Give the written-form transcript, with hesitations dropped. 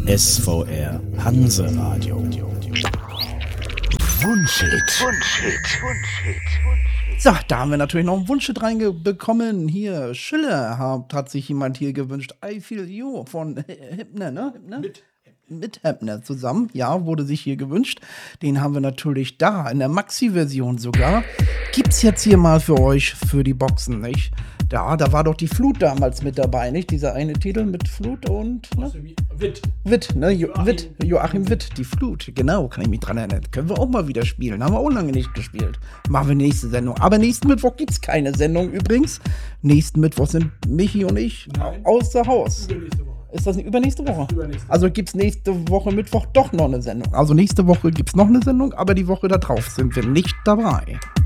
SVR Hanseradio. Wunschhit. So, da haben wir natürlich noch einen Wunschhit reinbekommen. Hier, Schiller hat sich jemand hier gewünscht. I Feel You von Hepner, ne? Mit Hepner zusammen, ja, wurde sich hier gewünscht. Den haben wir natürlich da, in der Maxi-Version sogar. Gibt's jetzt hier mal für euch, für die Boxen, nicht? Da war doch die Flut damals mit dabei, nicht? Dieser eine Titel mit Flut und, ne? Witt, ne? Joachim Witt, die Flut, genau, kann ich mich dran erinnern. Können wir auch mal wieder spielen, haben wir auch lange nicht gespielt. Machen wir nächste Sendung. Aber nächsten Mittwoch gibt's keine Sendung übrigens. Nächsten Mittwoch sind Michi und ich außer Haus. Ist das nicht übernächste Woche? Also gibt es nächste Woche Mittwoch doch noch eine Sendung. Also nächste Woche gibt es noch eine Sendung, aber die Woche da drauf sind wir nicht dabei.